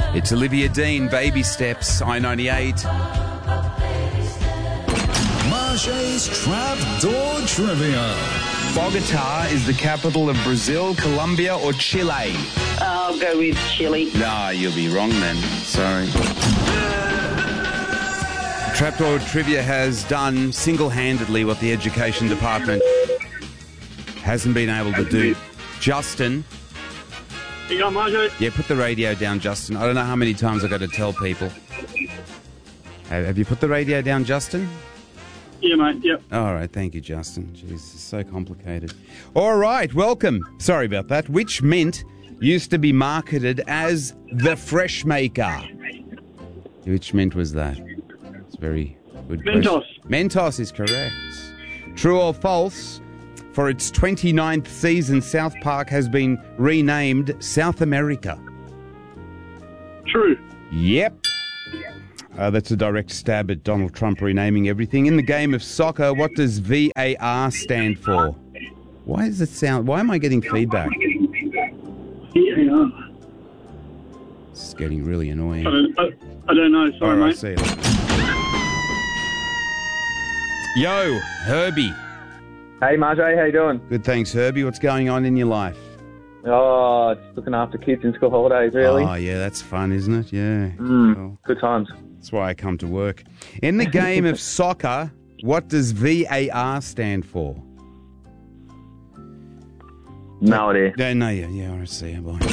It's Olivia Dean, Baby Steps, I-98. Marseille's Trapdoor Trivia. Bogota is the capital of Brazil, Colombia, or Chile? I'll go with Chile. Nah, you'll be wrong then. Sorry. Trapdoor Trivia has done single-handedly what the Education Department hasn't been able to do. Justin. You got Marjo? Yeah, put the radio down, Justin. I don't know how many times I've got to tell people. Have you put the radio down, Justin? Yeah, mate, yep. All right, thank you, Justin. Jeez, it's so complicated. All right, welcome. Sorry about that. Which mint used to be marketed as the Fresh Maker? Which mint was that? It's very good question. Mentos. Mentos is correct. True or false? For its 29th season, South Park has been renamed South America. True. Yep. That's a direct stab at Donald Trump renaming everything. In the game of soccer, what does VAR stand for? Why does it sound... Why am I getting feedback? Yeah. It's getting really annoying. I don't know, sorry, All right, mate. see you. Yo, Herbie. Hey, Marjo, how you doing? Good, thanks, Herbie. What's going on in your life? Oh, just looking after kids in school holidays, really. Oh, yeah, that's fun, isn't it? Yeah. Well, Good times. that's why I come to work. In the game of soccer, what does VAR stand for? No idea. No, yeah, all right, see you, bye.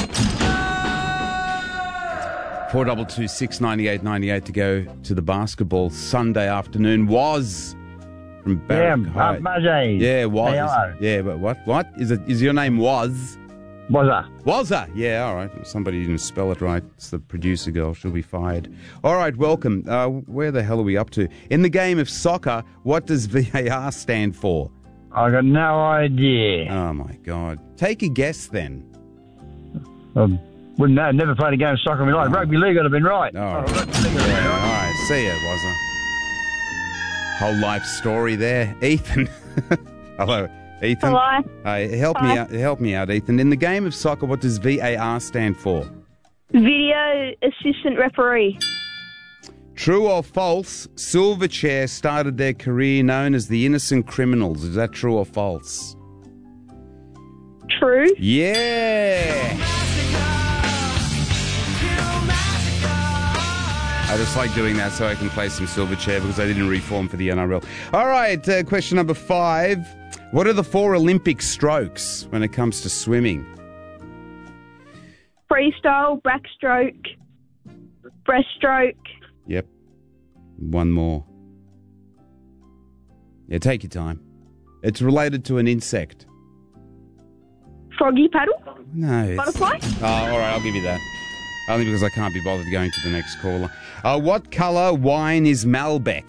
422 698 98 to go to the basketball Sunday afternoon was from Barrack Heights. Marjo. Yeah, was. Hello. Yeah, but what? Is your name was? Wazza. Yeah, all right. Somebody didn't spell it right. It's the producer girl. She'll be fired. All right, welcome. Where the hell are we up to? In the game of soccer, what does VAR stand for? I got no idea. Oh, my God. Take a guess then. Wouldn't know. Never played a game of soccer in my life. Rugby league would have been right. All right. Rugby league would have been All right. right, see ya, Wazza. Whole life story there. Ethan. Hello, Ethan. Hello. Help me out, Ethan. In the game of soccer, what does VAR stand for? Video assistant referee. True or false, Silverchair started their career known as the Innocent Criminals. Is that true or false? True. Yeah! I just like doing that so I can play some Silverchair because I didn't reform for the NRL. All right, question number 5. What are the 4 Olympic strokes when it comes to swimming? Freestyle, backstroke, breaststroke. Yep. One more. Yeah, take your time. It's related to an insect. Froggy paddle. No. It's... Butterfly. Oh, all right, I'll give you that. Only because I can't be bothered going to the next caller. What colour wine is Malbec?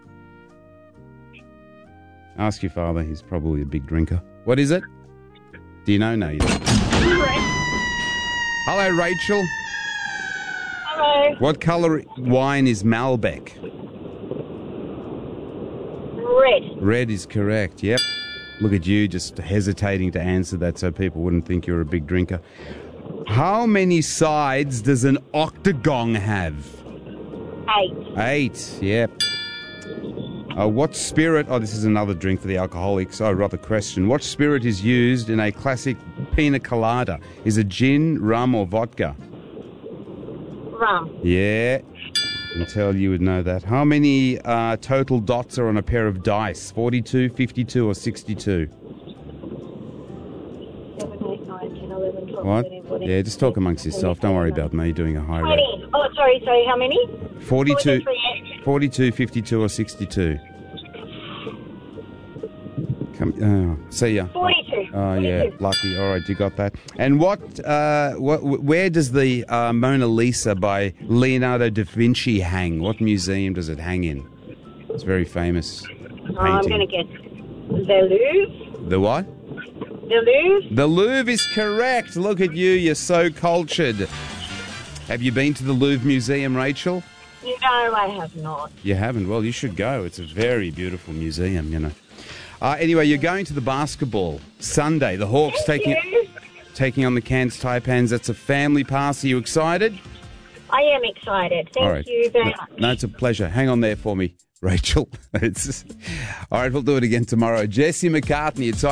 Ask your father. He's probably a big drinker. What is it? Do you know? No, you don't. Red. Hello, Rachel. Hello. What colour wine is Malbec? Red. Red is correct, yep. Look at you just hesitating to answer that so people wouldn't think you're a big drinker. How many sides does an octagon have? 8. 8, yep. What spirit... Oh, this is another drink for the alcoholics. Oh, rather question. What spirit is used in a classic pina colada? Is it gin, rum or vodka? Rum. Yeah. I can tell you would know that. How many total dots are on a pair of dice? 42, 52 or 62? 7, 8, 9, 10, 11, 12, What? 13, 14, Yeah, just talk amongst yourself. Don't worry about me doing a high rate. 20. Oh, sorry, how many? 42, 43. 42, 52 or 62? See ya. 42. Oh, yeah, 42. lucky. All right, you got that. And where does the Mona Lisa by Leonardo da Vinci hang? What museum does it hang in? It's very famous painting. I'm going to guess the Louvre. The what? The Louvre. The Louvre is correct. Look at you. You're so cultured. Have you been to the Louvre Museum, Rachel? No, I have not. You haven't? Well, you should go. It's a very beautiful museum, you know. Anyway, you're going to the basketball Sunday. The Hawks taking on the Cairns Taipans. That's a family pass. Are you excited? I am excited. Thank you very much. No, it's a pleasure. Hang on there for me, Rachel. All right, we'll do it again tomorrow. Jesse McCartney, it's